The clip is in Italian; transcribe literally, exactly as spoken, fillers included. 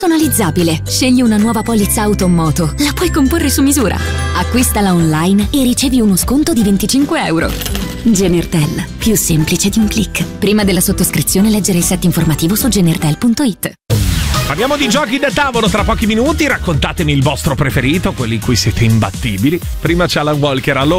Personalizzabile. Scegli una nuova polizza auto o moto. La puoi comporre su misura. Acquistala online e ricevi uno sconto di venticinque euro. Genertel. Più semplice di un click. Prima della sottoscrizione leggere il set informativo su genertel punto it. Parliamo di giochi da tavolo tra pochi minuti. Raccontatemi il vostro preferito, quelli in cui siete imbattibili. Prima c'è Alan Walker, allora